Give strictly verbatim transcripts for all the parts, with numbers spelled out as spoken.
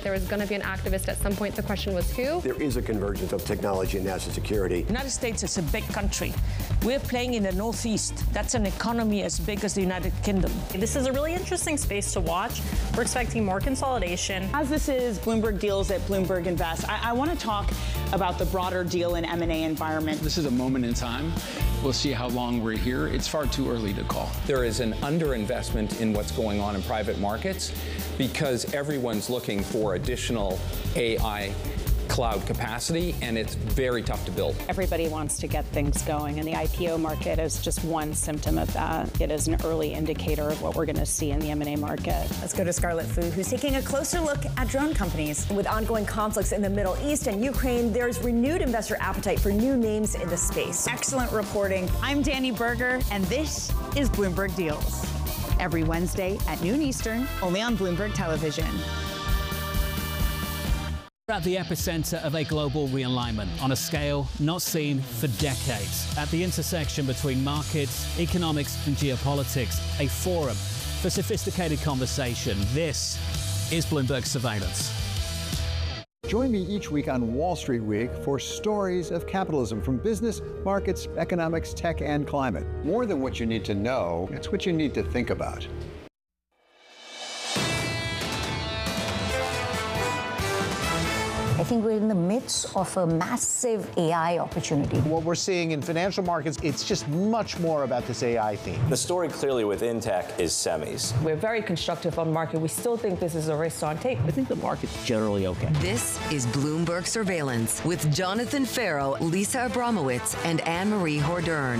there was going to be an activist at some point. The question was who? There is a convergence of technology and national security. The United States is a big country. We're playing in the Northeast. That's an economy as big as the United Kingdom. This is a really interesting space to watch. We're expecting more consolidation. As this is Bloomberg Deals at Bloomberg Invest, I, I want to talk about the broader deal and M and A environment. This is a moment in time. We'll see how long we're here. It's far too early to call. There is an underinvestment in what's going on in private markets because everyone's looking for additional A I cloud capacity, and it's very tough to build. Everybody wants to get things going, and the I P O market is just one symptom of that. It is an early indicator of what we're going to see in the M and A market. Let's go to Scarlet Fu, who's taking a closer look at drone companies. With ongoing conflicts in the Middle East and Ukraine, there's renewed investor appetite for new names in the space. Excellent reporting. I'm Danny Berger, and this is Bloomberg Deals. Every Wednesday at noon Eastern, only on Bloomberg Television. We're at the epicenter of a global realignment on a scale not seen for decades. At the intersection between markets, economics, and geopolitics, a forum for sophisticated conversation. This is Bloomberg Surveillance. Join me each week on Wall Street Week for stories of capitalism from business, markets, economics, tech, and climate. More than what you need to know, it's what you need to think about. I think we're in the midst of a massive A I opportunity. What we're seeing in financial markets, it's just much more about this A I theme. The story clearly within tech is semis. We're very constructive on market. We still think this is a race on tape. I think the market's generally okay. This is Bloomberg Surveillance with Jonathan Farrow, Lisa Abramowitz, and Anne-Marie Hordern.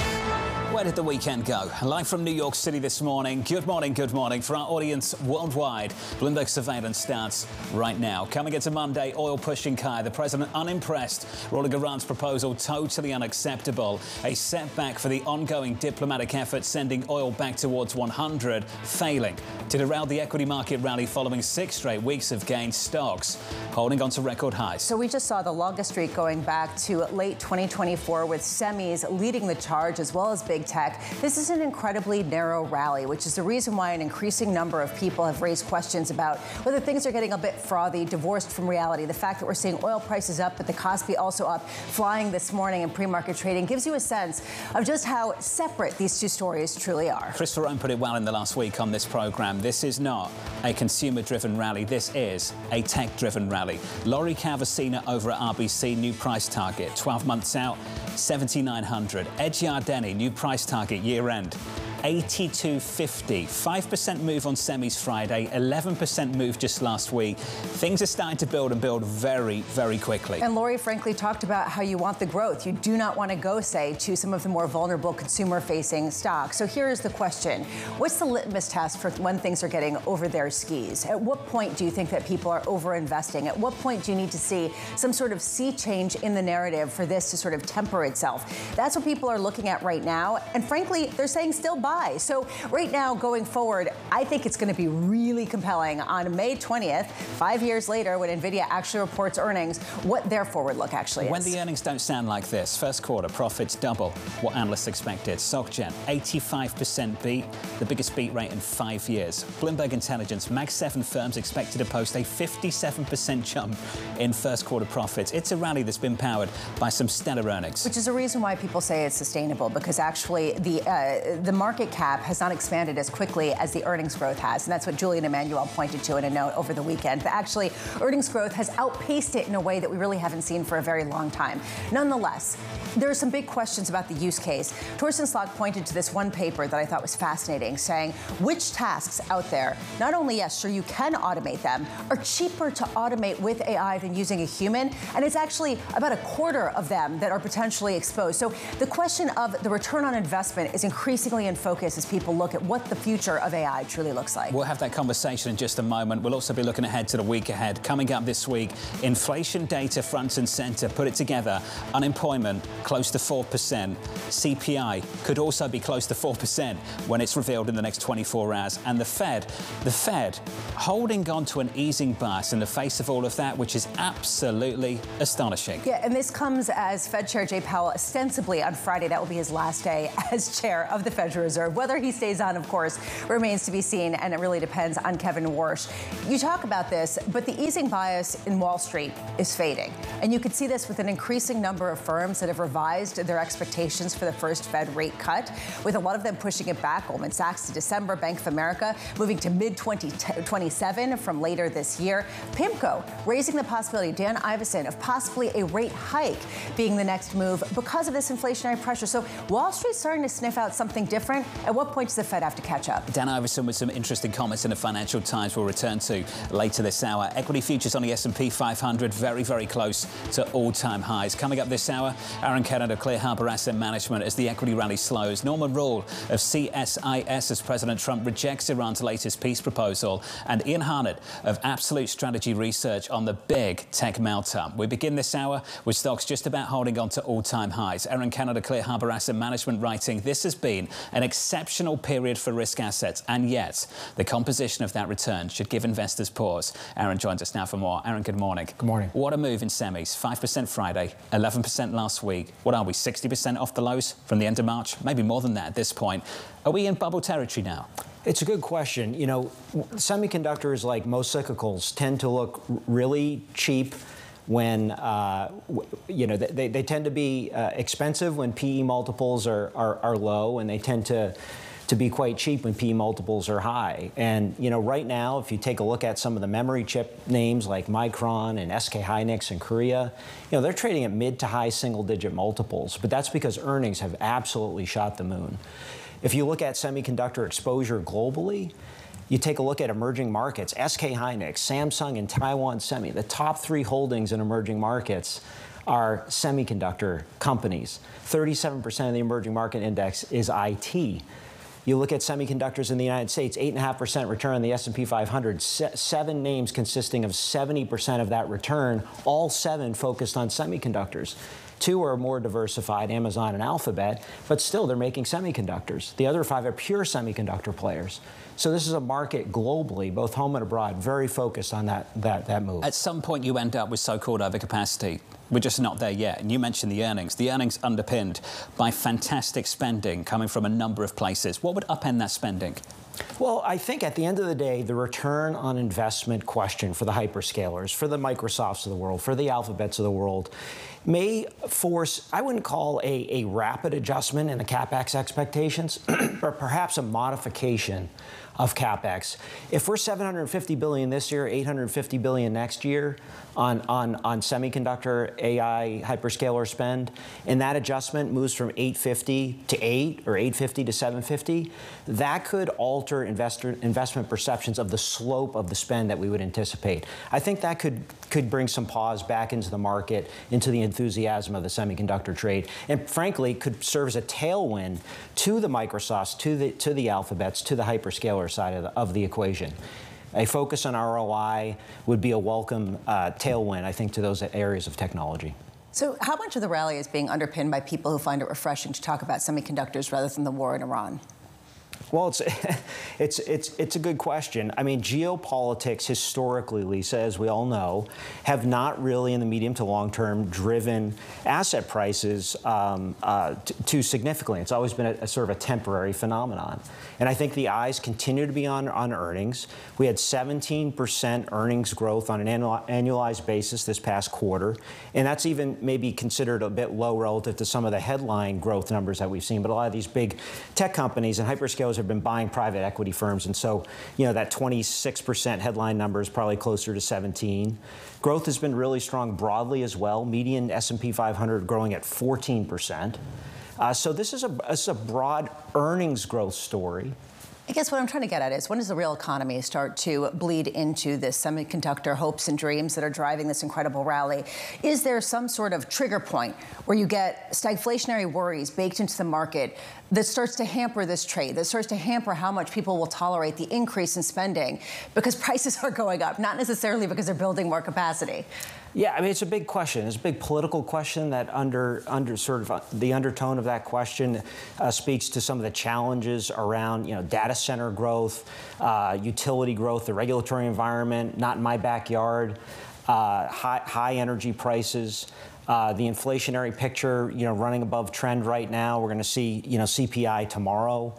Where did the weekend go? Live from New York City this morning. Good morning, good morning. For our audience worldwide, Bloomberg Surveillance starts right now. Coming into Monday, oil pushing higher. The president unimpressed, ruling Iran's proposal totally unacceptable. A setback for the ongoing diplomatic effort, sending oil back towards one hundred, failing to derail the equity market rally following six straight weeks of gains. Stocks holding on to record highs. So we just saw the longest streak going back to late twenty twenty-four with semis leading the charge as well as big tech. This is an incredibly narrow rally, which is the reason why an increasing number of people have raised questions about whether things are getting a bit frothy, divorced from reality. The fact that we're seeing oil prices up, but the Kospi also up, flying this morning in pre-market trading, gives you a sense of just how separate these two stories truly are. Chris Ferrone put it well in the last week on this program. This is not a consumer-driven rally. This is a tech-driven rally. Lori Calvasina over at R B C, new price target, twelve months out, seventy-nine hundred. Ed Yardeni, new price target year-end, eighty-two fifty. five percent move on semis Friday, eleven percent move just last week. Things are starting to build and build very, very quickly. And Lori frankly talked about how you want the growth. You do not want to go, say, to some of the more vulnerable consumer-facing stocks. So here is the question. What's the litmus test for when things are getting over their skis? At what point do you think that people are over-investing? At what point do you need to see some sort of sea change in the narrative for this to sort of temper itself? That's what people are looking at right now. And frankly, they're saying still buy. So right now, going forward, I think it's going to be really compelling on May twentieth, five years later, when NVIDIA actually reports earnings, what their forward look actually is. When the earnings don't sound like this, first quarter profits double what analysts expected. SocGen, eighty-five percent beat, the biggest beat rate in five years. Bloomberg Intelligence, Mag seven firms expected to post a fifty-seven percent jump in first quarter profits. It's a rally that's been powered by some stellar earnings. Which is a reason why people say it's sustainable, because actually the uh, the market cap has not expanded as quickly as the earnings growth has. And that's what Julian Emanuel pointed to in a note over the weekend. But actually, earnings growth has outpaced it in a way that we really haven't seen for a very long time. Nonetheless, there are some big questions about the use case. Torsten Slok pointed to this one paper that I thought was fascinating, saying which tasks out there, not only, yes, sure, you can automate them, are cheaper to automate with A I than using a human. And it's actually about a quarter of them that are potentially exposed. So the question of the return on investment is increasingly in focus as people look at what the future of A I truly looks like. We'll have that conversation in just a moment. We'll also be looking ahead to the week ahead. Coming up this week, inflation data front and center. Put it together. Unemployment close to four percent. C P I could also be close to four percent when it's revealed in the next twenty-four hours. And the Fed, the Fed holding on to an easing bias in the face of all of that, which is absolutely astonishing. Yeah, and this comes as Fed Chair Jay Powell ostensibly on Friday, that will be his last day as chair of the Federal Reserve. Reserve. Whether he stays on, of course, remains to be seen, and it really depends on Kevin Warsh. You talk about this, but the easing bias in Wall Street is fading. And you can see this with an increasing number of firms that have revised their expectations for the first Fed rate cut, with a lot of them pushing it back. Goldman Sachs to December, Bank of America moving to mid twenty twenty-seven from later this year. PIMCO raising the possibility, Dan Ivison, of possibly a rate hike being the next move because of this inflationary pressure. So Wall Street's starting to sniff out something different. At what point does the Fed have to catch up? Dan Ivison with some interesting comments in the Financial Times we'll return to later this hour. Equity futures on the S and P five hundred very, very close to all-time highs. Coming up this hour, Aaron Kennard of Clear Harbor Asset Management as the equity rally slows. Norman Rule of C S I S as President Trump rejects Iran's latest peace proposal. And Ian Harnett of Absolute Strategy Research on the big tech meltdown. We begin this hour with stocks just about holding on to all-time highs. Aaron Kennard of Clear Harbor Asset Management writing, this has been an exceptional period for risk assets, and yet the composition of that return should give investors pause. Aaron joins us now for more. Aaron, good morning. Good morning. What a move in semis. five percent Friday, eleven percent last week. What are we, sixty percent off the lows from the end of March? Maybe more than that at this point. Are we in bubble territory now? It's a good question. You know, semiconductors, like most cyclicals, tend to look really cheap when, uh, you know, they, they tend to be uh, expensive when P E multiples are, are, are low, and they tend to to be quite cheap when P E multiples are high. And, you know, right now, if you take a look at some of the memory chip names like Micron and S K Hynix and Korea, you know, they're trading at mid to high single-digit multiples, but that's because earnings have absolutely shot the moon. If you look at semiconductor exposure globally, you take a look at emerging markets, S K Hynix, Samsung, and Taiwan Semi, the top three holdings in emerging markets are semiconductor companies. thirty-seven percent of the emerging market index is I T. You look at semiconductors in the United States, eight point five percent return on the S and P five hundred, se seven names consisting of seventy percent of that return, all seven focused on semiconductors. Two are more diversified, Amazon and Alphabet, but still they're making semiconductors. The other five are pure semiconductor players. So this is a market globally, both home and abroad, very focused on that, that, that move. At some point you end up with so-called overcapacity. We're just not there yet. And you mentioned the earnings. The earnings underpinned by fantastic spending coming from a number of places. What would upend that spending? Well, I think at the end of the day, the return on investment question for the hyperscalers, for the Microsofts of the world, for the Alphabets of the world, may force, I wouldn't call a, a rapid adjustment in the CapEx expectations, but perhaps a modification of CapEx. If we're seven hundred fifty billion dollars this year, eight hundred fifty billion dollars next year on, on, on semiconductor A I hyperscaler spend, and that adjustment moves from eight fifty to eight or eight fifty to seven fifty, that could alter investor investment perceptions of the slope of the spend that we would anticipate. I think that could could bring some pause back into the market, into the enthusiasm of the semiconductor trade, and frankly could serve as a tailwind to the Microsofts, to the to the Alphabets, to the hyperscaler side of the, of the equation. A focus on R O I would be a welcome uh, tailwind, I think, to those areas of technology. So how much of the rally is being underpinned by people who find it refreshing to talk about semiconductors rather than the war in Iran? Well, it's, it's, it's, it's a good question. I mean, geopolitics historically, Lisa, as we all know, have not really in the medium to long term driven asset prices um, uh, too significantly. It's always been a, a sort of a temporary phenomenon. And I think the eyes continue to be on, on earnings. We had seventeen percent earnings growth on an annual, annualized basis this past quarter. And that's even maybe considered a bit low relative to some of the headline growth numbers that we've seen. But a lot of these big tech companies and hyperscalers have been buying private equity firms, and so you know that twenty-six percent headline number is probably closer to seventeen. Growth has been really strong broadly as well. Median S and P five hundred growing at fourteen percent. Uh, so this is a this is a broad earnings growth story. I guess what I'm trying to get at is, when does the real economy start to bleed into the semiconductor hopes and dreams that are driving this incredible rally? Is there some sort of trigger point where you get stagflationary worries baked into the market that starts to hamper this trade, that starts to hamper how much people will tolerate the increase in spending because prices are going up, not necessarily because they're building more capacity? Yeah, I mean, it's a big question. It's a big political question that under, under sort of uh, the undertone of that question uh, speaks to some of the challenges around, you know, data center growth, uh, utility growth, the regulatory environment, not in my backyard, uh, high, high energy prices. Uh, the inflationary picture, you know, running above trend right now. We're going to see, you know, C P I tomorrow.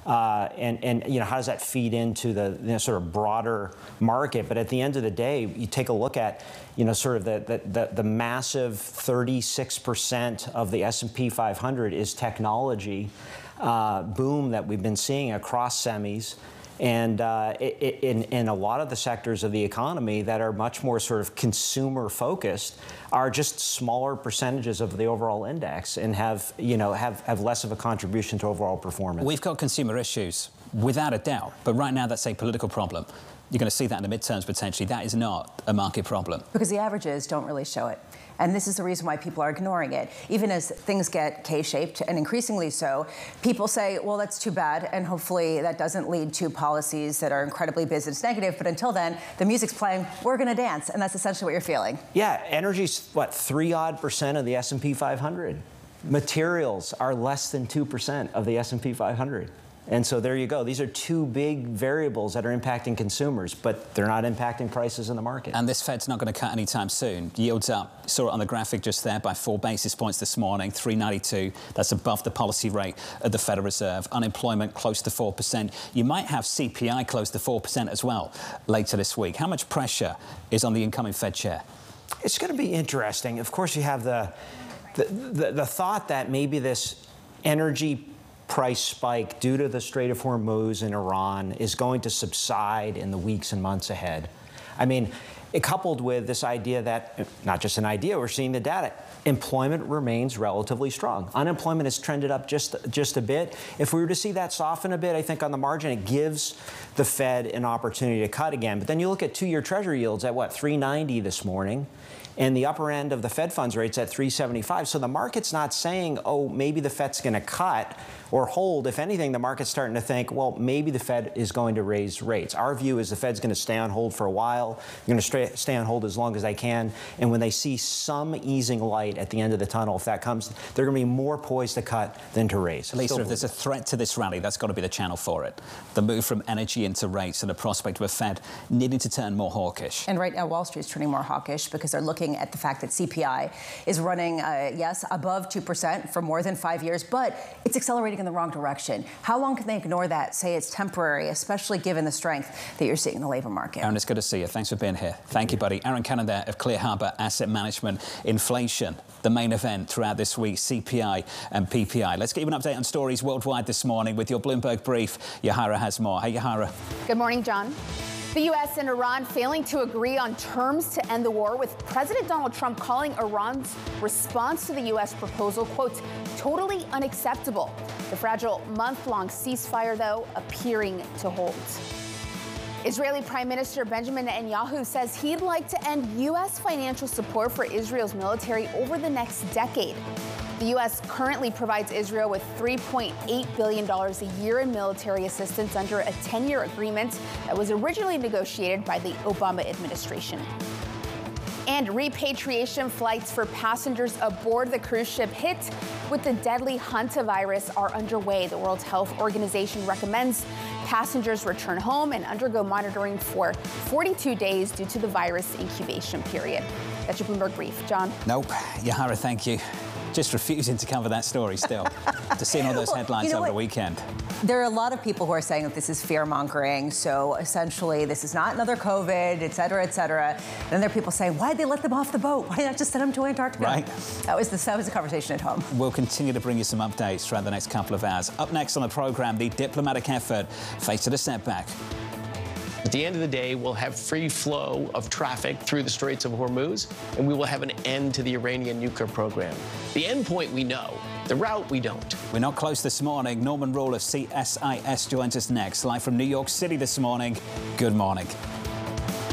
Uh, and, and, you know, how does that feed into the you know, sort of broader market? But at the end of the day, you take a look at, you know, sort of the, the, the, the massive thirty-six percent of the S and P five hundred is technology uh, boom that we've been seeing across semis. And uh, in, in a lot of the sectors of the economy that are much more sort of consumer focused are just smaller percentages of the overall index and have, you know, have, have less of a contribution to overall performance. We've got consumer issues, without a doubt. But right now, that's a political problem. You're going to see that in the midterms potentially. That is not a market problem. Because the averages don't really show it. And this is the reason why people are ignoring it. Even as things get K-shaped, and increasingly so, people say, well, that's too bad, and hopefully that doesn't lead to policies that are incredibly business negative. But until then, the music's playing, we're going to dance, and that's essentially what you're feeling. Yeah, energy's, what, three odd percent of the S and P five hundred. Materials are less than two percent of the S and P five hundred. And so there you go. These are two big variables that are impacting consumers, but they're not impacting prices in the market. And this Fed's not going to cut anytime soon. Yields up. Saw it on the graphic just there by four basis points this morning, three ninety-two. That's above the policy rate of the Federal Reserve. Unemployment close to four percent. You might have C P I close to four percent as well later this week. How much pressure is on the incoming Fed chair? It's going to be interesting. Of course, you have the, the, the, the thought that maybe this energy price spike due to the Strait of Hormuz in Iran is going to subside in the weeks and months ahead. I mean, it coupled with this idea that, not just an idea, we're seeing the data, employment remains relatively strong. Unemployment has trended up just, just a bit. If we were to see that soften a bit, I think on the margin, it gives the Fed an opportunity to cut again. But then you look at two-year Treasury yields at, what, three ninety this morning. And the upper end of the Fed funds rate's at three seventy-five. So the market's not saying, oh, maybe the Fed's going to cut or hold. If anything, the market's starting to think, well, maybe the Fed is going to raise rates. Our view is the Fed's going to stay on hold for a while. They're going to stay on hold as long as they can. And when they see some easing light at the end of the tunnel, if that comes, they're going to be more poised to cut than to raise. Lisa, Still if there's a threat to this rally, that's got to be the channel for it. The move from energy into rates and the prospect of a Fed needing to turn more hawkish. And right now, Wall Street's turning more hawkish because they're looking at the fact that C P I is running, uh, yes, above two percent for more than five years, but it's accelerating in the wrong direction. How long can they ignore that, say it's temporary, especially given the strength that you're seeing in the labor market? Aaron, it's good to see you. Thanks for being here. Thank you, buddy. Aaron Cannon there of Clear Harbor Asset Management. Inflation, the main event throughout this week, C P I and P P I. Let's get you an update on stories worldwide this morning with your Bloomberg Brief. Yahara has more. Hey, Yahara. Good morning, John. The U S and Iran failing to agree on terms to end the war, with President Donald Trump calling Iran's response to the U S proposal, quote, totally unacceptable. The fragile month-long ceasefire, though, appearing to hold. Israeli Prime Minister Benjamin Netanyahu says he'd like to end U S financial support for Israel's military over the next decade. The U S currently provides Israel with three point eight billion dollars a year in military assistance under a ten-year agreement that was originally negotiated by the Obama administration. And repatriation flights for passengers aboard the cruise ship hit with the deadly hantavirus are underway. The World Health Organization recommends passengers return home and undergo monitoring for forty-two days due to the virus incubation period. That's your Bloomberg Brief. John? Nope. Yahara, thank you. Just refusing to cover that story still. To see all those well, headlines you know over what? the weekend. There are a lot of people who are saying that this is fear-mongering. So essentially, this is not another COVID, et cetera, et cetera. And then there are people saying, why'd they let them off the boat? Why not just send them to Antarctica? Right. That was the, that was the conversation at home. We'll continue to bring you some updates throughout the next couple of hours. Up next on the program, the diplomatic effort faced a setback. At the end of the day, we'll have free flow of traffic through the Straits of Hormuz, and we will have an end to the Iranian nuclear program. The end point we know, the route we don't. We're not close this morning. Norman Rule of C S I S joins us next, live from New York City this morning. Good morning.